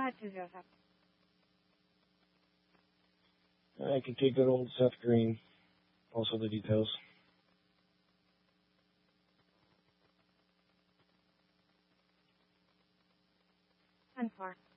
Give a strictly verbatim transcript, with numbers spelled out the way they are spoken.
Go ahead, two zero seven. I can take that old Seth Green. Also the details. ten four.